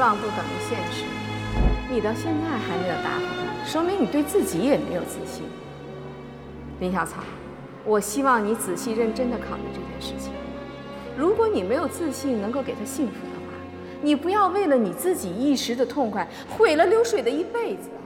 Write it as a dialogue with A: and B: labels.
A: 望不等于现实，你到现在还没有答复他，说明你对自己也没有自信。林小草，我希望你仔细认真地考虑这件事情。如果你没有自信能够给他幸福的话，你不要为了你自己一时的痛快，毁了流水的一辈子。